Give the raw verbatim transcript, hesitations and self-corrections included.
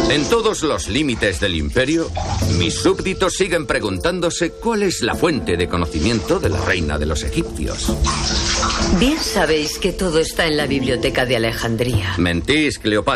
En todos los límites del imperio, mis súbditos siguen preguntándose cuál es la fuente de conocimiento de la reina de los egipcios. Bien sabéis que todo está en la biblioteca de Alejandría. Mentís, Cleopatra.